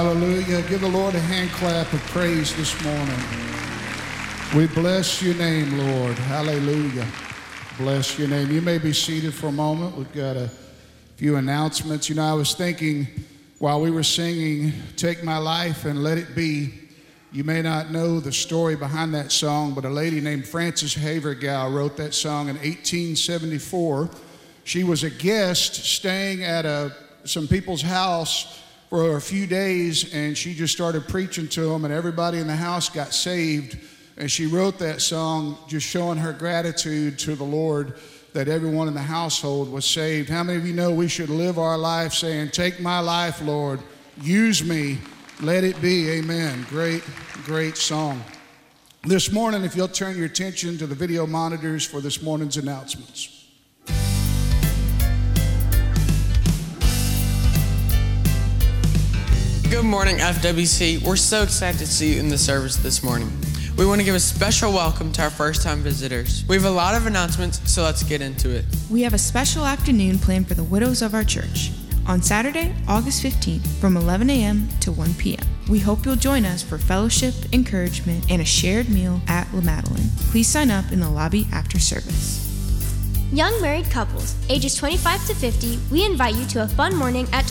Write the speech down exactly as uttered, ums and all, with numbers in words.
Hallelujah. Give the Lord a hand clap of praise this morning. We bless your name, Lord. Hallelujah. Bless your name. You may be seated for a moment. We've got a few announcements. You know, I was thinking while we were singing, Take My Life and Let It Be, you may not know the story behind that song, but a lady named Frances Havergal wrote that song in eighteen seventy-four. She was a guest staying at a, some people's house for a few days, and she just started preaching to them, and everybody in the house got saved. And she wrote that song just showing her gratitude to the Lord that everyone in the household was saved. How many of you know we should live our life saying, take my life, Lord, use me, let it be, amen. Great, great song. This morning, if you'll turn your attention to the video monitors for this morning's announcements. Good morning, F W C. We're so excited to see you in the service this morning. We want to give a special welcome to our first-time visitors. We have a lot of announcements, so let's get into it. We have a special afternoon planned for the widows of our church on Saturday, August fifteenth from eleven a.m. to one p.m. We hope you'll join us for fellowship, encouragement, and a shared meal at La Madeleine. Please sign up in the lobby after service. Young married couples, ages twenty-five to fifty, we invite you to a fun morning at